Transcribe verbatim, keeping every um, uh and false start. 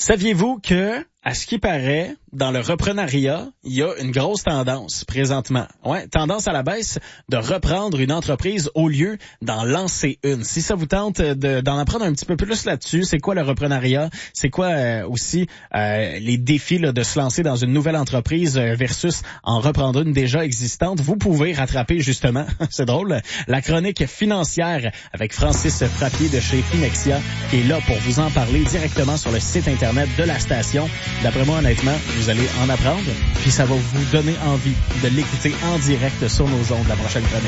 Saviez-vous que, à ce qui paraît, dans le reprenariat, il y a une grosse tendance présentement. Ouais, tendance à la baisse de reprendre une entreprise au lieu d'en lancer une. Si ça vous tente de, d'en apprendre un petit peu plus là-dessus, c'est quoi le reprenariat? C'est quoi euh, aussi euh, les défis là, de se lancer dans une nouvelle entreprise euh, versus en reprendre une déjà existante? Vous pouvez rattraper justement, c'est drôle, la chronique financière avec Francis Frappier de chez Finexia qui est là pour vous en parler directement sur le site internet de la station. D'après moi, honnêtement, vous allez en apprendre, puis ça va vous donner envie de l'écouter en direct sur nos ondes la prochaine chronique.